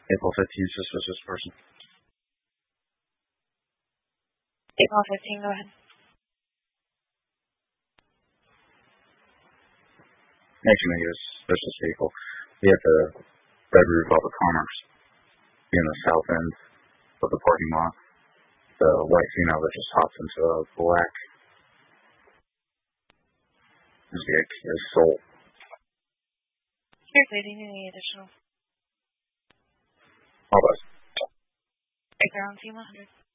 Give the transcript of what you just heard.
April 15th, suspicious person. April 15, go ahead. Mention he was suspicious vehicle. He had the red roof off of Commerce in the south end of the parking lot. The white female that just hops into a black his soul. Seriously, do you need any additional? All right. Right there on team 100.